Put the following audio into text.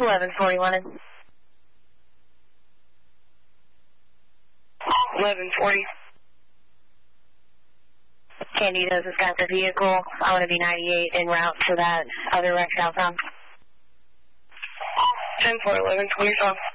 1141. 1140. Candido's has got the vehicle. I want to be 98 en route to that other wreck southbound. 10-4, 1125.